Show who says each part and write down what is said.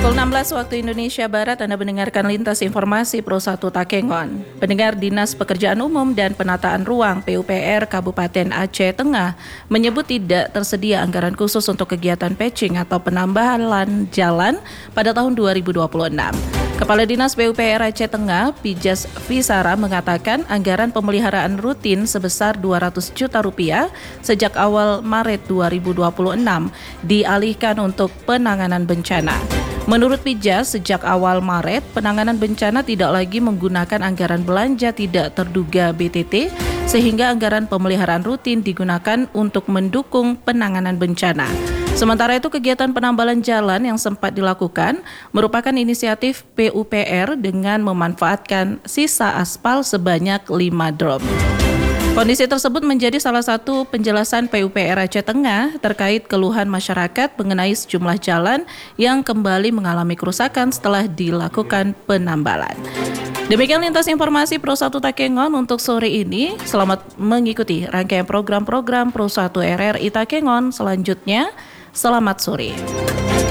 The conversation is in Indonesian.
Speaker 1: Pukul 16 waktu Indonesia Barat, Anda mendengarkan Lintas Informasi Pro 1 Takengon. Pendengar Dinas Pekerjaan Umum dan Penataan Ruang PUPR Kabupaten Aceh Tengah menyebut tidak tersedia anggaran khusus untuk kegiatan patching atau penambahan jalan pada tahun 2026. Kepala Dinas PUPR Aceh Tengah, Pijas Visara, mengatakan anggaran pemeliharaan rutin sebesar Rp200 juta sejak awal Maret 2026 dialihkan untuk penanganan bencana. Menurut Pijas, sejak awal Maret, penanganan bencana tidak lagi menggunakan anggaran belanja tidak terduga BTT, sehingga anggaran pemeliharaan rutin digunakan untuk mendukung penanganan bencana. Sementara itu, kegiatan penambalan jalan yang sempat dilakukan merupakan inisiatif PUPR dengan memanfaatkan sisa aspal sebanyak 5 drum. Kondisi tersebut menjadi salah satu penjelasan PUPR Aceh Tengah terkait keluhan masyarakat mengenai sejumlah jalan yang kembali mengalami kerusakan setelah dilakukan penambalan. Demikian lintas informasi Pro 1 Takengon untuk sore ini. Selamat mengikuti rangkaian program-program Pro 1 RRI Takengon selanjutnya. Selamat sore.